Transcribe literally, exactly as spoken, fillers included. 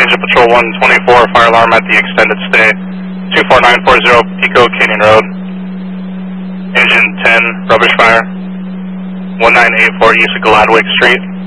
Engine Patrol one twenty-four, fire alarm at the extended stay. two four nine four zero, Pico Canyon Road. Engine ten, rubbish fire. one nine eight four, east of Gladwick Street.